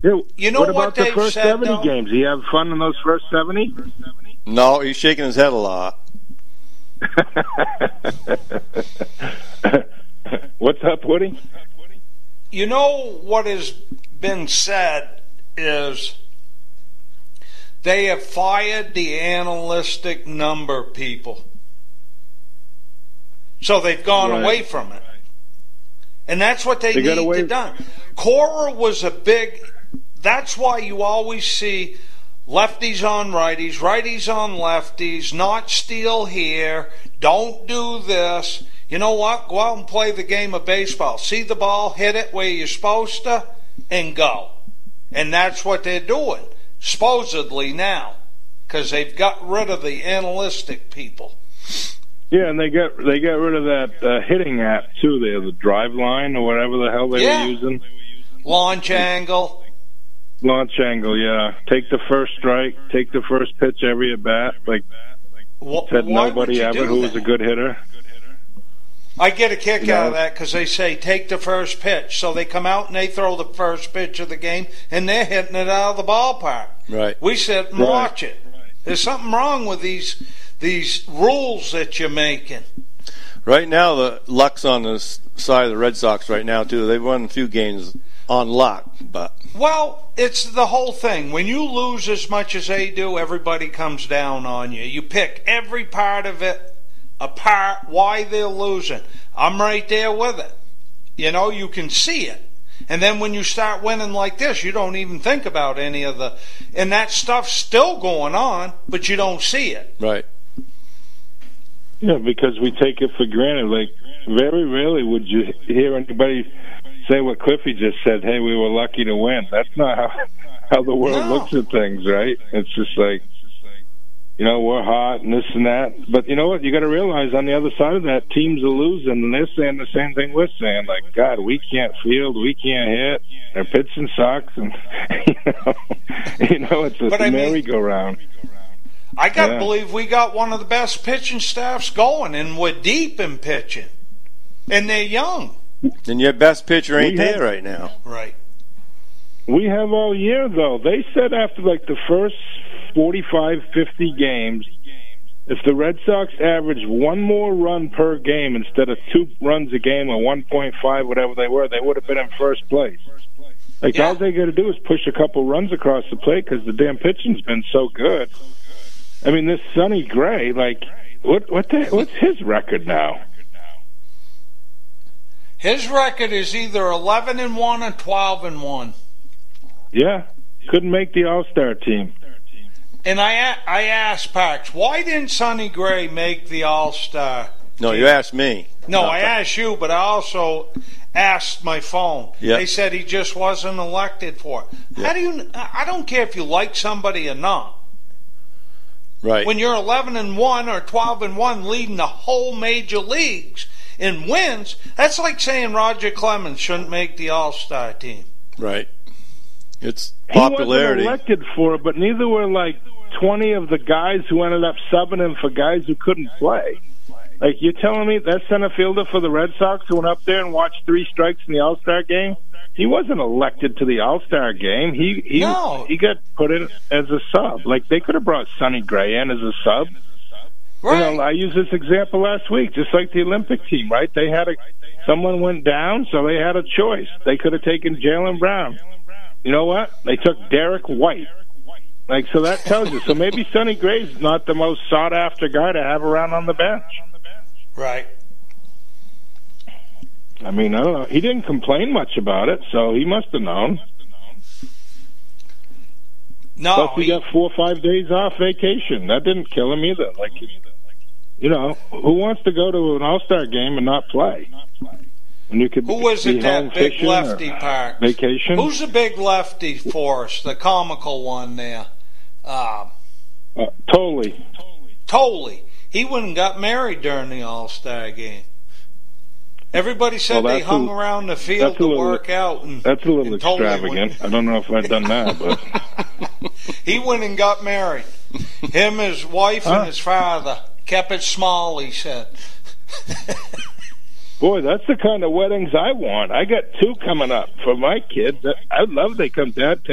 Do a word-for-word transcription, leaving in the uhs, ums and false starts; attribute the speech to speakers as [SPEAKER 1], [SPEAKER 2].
[SPEAKER 1] Yeah,
[SPEAKER 2] You know
[SPEAKER 1] what
[SPEAKER 2] what
[SPEAKER 1] about the
[SPEAKER 2] they've
[SPEAKER 1] first
[SPEAKER 2] said,
[SPEAKER 1] seventy
[SPEAKER 2] though?
[SPEAKER 1] games? Do you have fun in those first seventy?
[SPEAKER 3] No, he's shaking his head a lot.
[SPEAKER 1] What's up, Woody?
[SPEAKER 2] You know what has been said is they have fired the analytic number people. So they've gone
[SPEAKER 1] Right.
[SPEAKER 2] away from it. And that's what they,
[SPEAKER 1] They got
[SPEAKER 2] need
[SPEAKER 1] away-
[SPEAKER 2] to do. Cora was a big... That's why you always see lefties on righties, righties on lefties, not steal here, don't do this. You know what? Go out and play the game of baseball. See the ball, hit it where you're supposed to, and go. And that's what they're doing, supposedly now, because they've got rid of the analytic people.
[SPEAKER 1] Yeah, and they got they got rid of that uh, hitting app too. There, the Drive Line or whatever the hell they
[SPEAKER 2] Yeah.
[SPEAKER 1] were using.
[SPEAKER 2] Launch angle.
[SPEAKER 1] Launch angle, yeah. Take the first strike. Take the first pitch every at bat. Like
[SPEAKER 2] Wh-
[SPEAKER 1] said,
[SPEAKER 2] why would
[SPEAKER 1] nobody
[SPEAKER 2] you
[SPEAKER 1] ever
[SPEAKER 2] do
[SPEAKER 1] who was
[SPEAKER 2] that?
[SPEAKER 1] a good hitter.
[SPEAKER 2] I get a kick
[SPEAKER 1] You know?
[SPEAKER 2] out of that because they say take the first pitch. So they come out and they throw the first pitch of the game, and they're hitting it out of the ballpark.
[SPEAKER 3] Right.
[SPEAKER 2] We sit and
[SPEAKER 1] Right.
[SPEAKER 2] watch it. There's something wrong with these these rules that you're making.
[SPEAKER 3] Right now, the luck's on the s- side of the Red Sox right now, too. They've won a few games on luck, but...
[SPEAKER 2] Well, it's the whole thing. When you lose as much as they do, everybody comes down on you. You pick every part of it apart, why they're losing. I'm right there with it. You know, you can see it. And then when you start winning like this, you don't even think about any of the... And that stuff's still going on, but you don't see it.
[SPEAKER 3] Right.
[SPEAKER 1] Yeah, because we take it for granted. Like, very rarely would you hear anybody say what Cliffy just said, hey, we were lucky to win. That's not how, how the world
[SPEAKER 2] No.
[SPEAKER 1] looks at things, right? It's just like, you know, we're hot and this and that. But you know what? You got to realize on the other side of that, teams are losing, and they're saying the same thing we're saying. Like, God, we can't field, we can't hit. Their pitching sucks, and you know, you know, it's a
[SPEAKER 2] But I mean-
[SPEAKER 1] merry-go-round.
[SPEAKER 2] I got to
[SPEAKER 1] Yeah.
[SPEAKER 2] believe we got one of the best pitching staffs going, and we're deep in pitching. And they're young.
[SPEAKER 3] And your best pitcher ain't
[SPEAKER 1] We
[SPEAKER 3] there
[SPEAKER 1] have-
[SPEAKER 3] right now.
[SPEAKER 2] Right.
[SPEAKER 1] We have all year, though. They said after, like, the first forty-five, fifty games, if the Red Sox averaged one more run per game instead of two runs a game or one point five, whatever they were, they would have been in first place. Like,
[SPEAKER 2] Yeah.
[SPEAKER 1] all they got to do is push a couple runs across the plate because the damn pitching's been so good. I mean, this Sonny Gray, like, what what the, what's his record now?
[SPEAKER 2] His record is either eleven and one or twelve and one.
[SPEAKER 1] Yeah, couldn't make the All-Star team.
[SPEAKER 2] And I a- I asked Parks, why didn't Sonny Gray make the All-Star?
[SPEAKER 3] No, you asked me.
[SPEAKER 2] No,
[SPEAKER 3] Not
[SPEAKER 2] I
[SPEAKER 3] that.
[SPEAKER 2] asked you, but I also asked my phone.
[SPEAKER 3] Yeah.
[SPEAKER 2] They said he just wasn't elected for it.
[SPEAKER 3] Yeah.
[SPEAKER 2] How do you? I don't care if you like somebody or not.
[SPEAKER 3] Right.
[SPEAKER 2] When you're eleven and one or twelve and one, leading the whole major leagues in wins, that's like saying Roger Clemens shouldn't make the All-Star team.
[SPEAKER 3] Right. It's
[SPEAKER 1] He
[SPEAKER 3] popularity.
[SPEAKER 1] wasn't elected for it, but neither were like twenty of the guys who ended up subbing him for guys who couldn't play. Like, you're telling me that center fielder for the Red Sox who went up there and watched three strikes in the All-Star game, he wasn't elected to the All-Star game. He he
[SPEAKER 2] No.
[SPEAKER 1] he got put in as a sub. Like, they could have brought Sonny Gray in as a sub.
[SPEAKER 2] Right.
[SPEAKER 1] You know, I used this example last week, just like the Olympic team, right? They had a someone went down, so they had a choice. They could have taken Jaylen Brown. You know what? They took Derek White. Like, so that tells you. So maybe Sonny Gray's not the most sought after guy to have around on the bench.
[SPEAKER 2] Right.
[SPEAKER 1] I mean, I don't know. He didn't complain much about it, so he must have known.
[SPEAKER 2] No,
[SPEAKER 1] Plus, he
[SPEAKER 2] he-
[SPEAKER 1] got four or five days off vacation. That didn't kill him either. Like, you know, who wants to go to an All-Star game and not play? And you could
[SPEAKER 2] who was
[SPEAKER 1] be
[SPEAKER 2] it,
[SPEAKER 1] home
[SPEAKER 2] that big
[SPEAKER 1] fishing
[SPEAKER 2] lefty
[SPEAKER 1] or
[SPEAKER 2] Parks?
[SPEAKER 1] vacation.
[SPEAKER 2] Who's the big lefty for us, the comical one there? Um,
[SPEAKER 1] Uh, totally.
[SPEAKER 2] Tolley. He went and got married during the All-Star game. Everybody said
[SPEAKER 1] Well,
[SPEAKER 2] they
[SPEAKER 1] that's
[SPEAKER 2] hung
[SPEAKER 1] a-
[SPEAKER 2] around the field
[SPEAKER 1] that's a
[SPEAKER 2] to
[SPEAKER 1] little-
[SPEAKER 2] work out. And,
[SPEAKER 1] That's a little
[SPEAKER 2] and Tolley
[SPEAKER 1] extravagant.
[SPEAKER 2] went-
[SPEAKER 1] I don't know if I've done that, but
[SPEAKER 2] He went and got married. Him, his wife,
[SPEAKER 1] Huh?
[SPEAKER 2] and his father kept it small, he said.
[SPEAKER 1] boy, that's the kind of weddings I want. I got two coming up for my kids. I'd love they come, Dad.